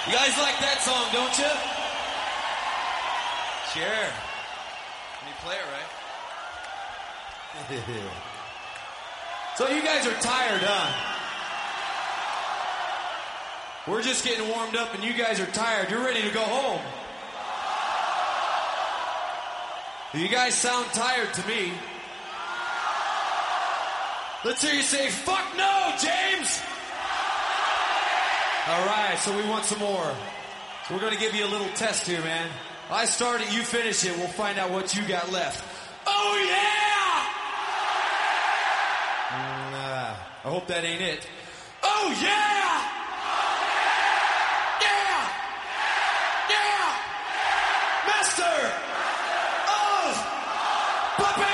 You guys like that song, don't you? Sure. You play it right. So you guys are tired, huh? We're just getting warmed up and you guys are tired. You're ready to go home. You guys sound tired to me. Let's hear you say, fuck no, James! All right, so we want some more. So we're going to give you a little test here, man. I start it, you finish it. We'll find out what you got left. Oh, yeah! I hope that ain't it. Oh, yeah!